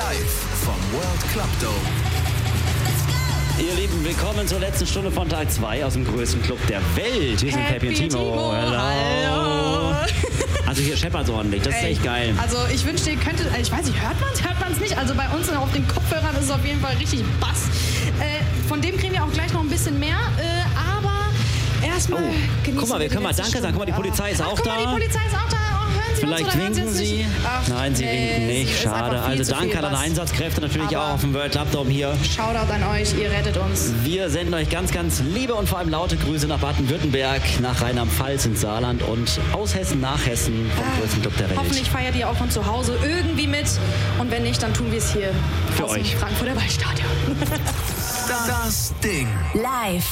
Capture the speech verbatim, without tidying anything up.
Live vom World Club Dome. Ihr Lieben, willkommen zur letzten Stunde von Tag zwei aus dem größten Club der Welt. Wir sind Happy und Timo. Timo. Hello. Hallo. Also hier scheppert es ordentlich, das Ey, ist echt geil. Also ich wünschte, ihr könntet, ich weiß nicht, hört man es, hört man es nicht? Also bei uns auf den Kopfhörern ist es auf jeden Fall richtig Bass. Äh, von dem kriegen wir auch gleich noch ein bisschen mehr, äh, aber erstmal Oh, genießen guck mal, wir die können mal letzte Danke sagen. Guck mal, die Polizei ist Ach, auch guck da. Mal, die Polizei ist auch da. Oh, hören Sie Vielleicht uns oder hören Sie winken uns Sie. nicht? Ach, Nein, sie nee, winken sie nicht. ist Schade. einfach viel Also zu danke viel an alle Bass. Einsatzkräfte natürlich Aber auch auf dem World Club Dome hier. Shoutout an euch, ihr rettet uns. Wir senden euch ganz, ganz liebe und vor allem laute Grüße nach Baden-Württemberg, nach Rheinland-Pfalz ins Saarland und aus Hessen nach Hessen vom Ah, größten Club der Welt. Hoffentlich feiert ihr auch von zu Hause irgendwie mit. Und wenn nicht, dann tun wir es hier Für aus euch. dem Frankfurter Waldstadion. Das Ding. Live